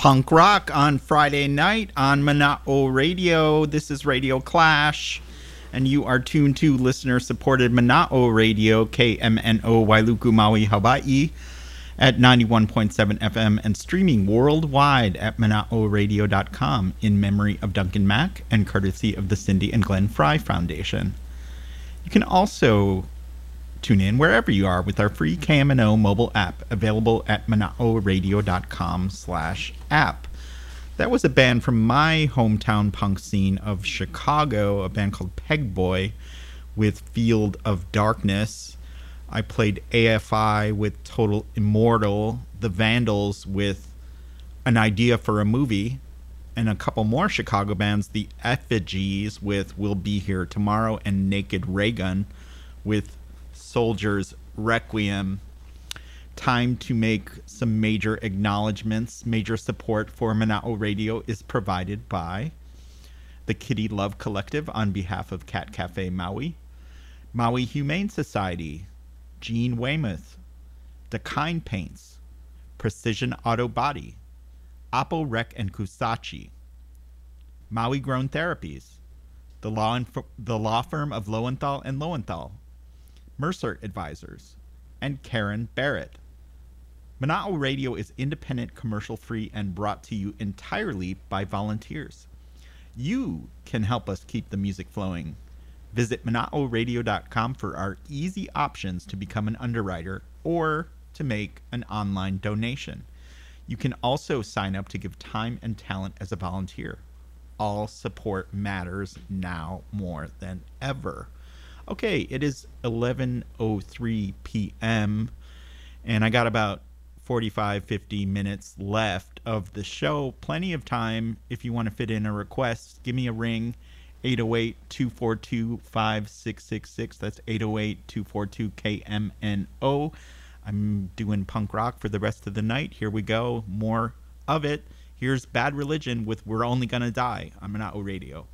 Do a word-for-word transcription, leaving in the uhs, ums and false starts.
Punk rock on Friday night on Mana'o Radio. This is Radio Clash, and you are tuned to listener-supported Mana'o Radio, K M N O Wailuku, Maui, Hawaii, at ninety-one point seven F M and streaming worldwide at mana'o radio dot com in memory of Duncan Mack and courtesy of the Cindy and Glenn Fry Foundation. You can also tune in wherever you are with our free K M N O mobile app available at mana'o radio dot com slash app. That was a band from my hometown punk scene of Chicago, a band called Pegboy with Field of Darkness. I played A F I with Total Immortal, The Vandals with An Idea for a Movie, and a couple more Chicago bands, The Effigies with We'll Be Here Tomorrow, and Naked Raygun with Soldier's Requiem. Time to make some major acknowledgments. Major support for Mana'o Radio is provided by the Kitty Love Collective on behalf of Cat Cafe Maui, Maui Humane Society, Gene Weymouth, The Kind Paints, Precision Auto Body, Oppo Rec and Kusachi, Maui Grown Therapies, the law, inf- the law firm of Lowenthal and Lowenthal, Mercer Advisors, and Karen Barrett. Mana'o Radio is independent, commercial-free, and brought to you entirely by volunteers. You can help us keep the music flowing. Visit mana'o radio dot com for our easy options to become an underwriter or to make an online donation. You can also sign up to give time and talent as a volunteer. All support matters now more than ever. Okay, it is eleven oh three p.m. and I got about forty-five, fifty minutes left of the show. Plenty of time if you want to fit in a request. Give me a ring, eight oh eight, two four two, five six six six. That's eight oh eight, two four two, K M N O. I'm doing punk rock for the rest of the night. Here we go. More of it. Here's Bad Religion with We're Only Gonna Die on Mana'o Radio.